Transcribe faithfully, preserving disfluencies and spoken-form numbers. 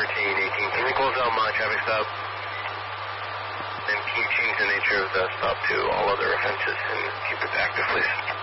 thirteen eighteen. Can we close out my traffic stop? And can you change the nature of the stop to all other offenses and keep it active, please?